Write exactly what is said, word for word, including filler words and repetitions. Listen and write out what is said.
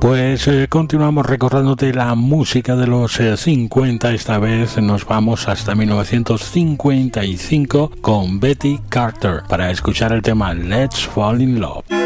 Pues eh, continuamos recordándote la música de los eh, cincuenta. Esta vez nos vamos hasta mil novecientos cincuenta y cinco con Betty Carter para escuchar el tema Let's Fall in Love.